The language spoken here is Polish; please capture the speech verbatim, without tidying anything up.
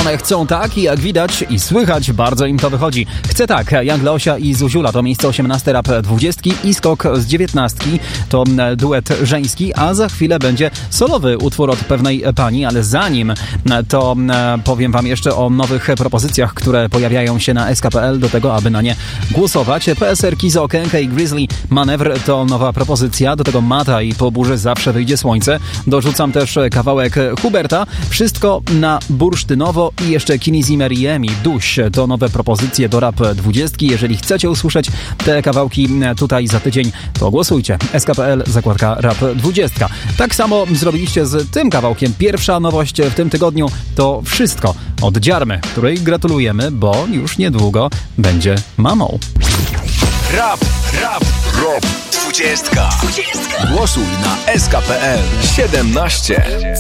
One chcą tak i jak widać i słychać, bardzo im to wychodzi. Chcę tak, Young Leosia i Zuziula to miejsce osiemnaste rap dwudziestki i skok z dziewiętnastki to duet żeński, a za chwilę będzie solowy utwór od pewnej pani, ale zanim to powiem wam jeszcze o nowych propozycjach, które pojawiają się na S K kropka P L do tego, aby na nie głosować. P S R Kizo, Okenka i Grizzly Manewr to nowa propozycja, do tego Mata i Po burzy zawsze wyjdzie słońce. Dorzucam też kawałek Huberta, Wszystko na bursztynowo i jeszcze Kini Zimmer i Emi, Duś to nowe propozycje do rap dwudziestki. Jeżeli chcecie usłyszeć te kawałki tutaj za tydzień, to głosujcie. S K kropka P L, zakładka rap dwudziestka. Tak samo zrobiliście z tym kawałkiem. Pierwsza nowość w tym tygodniu to Wszystko od Dziarmy, której gratulujemy, bo już niedługo będzie mamą. Rap, rap, rap, dwudziestka. Głosuj na S K kropka P L siedemnaście.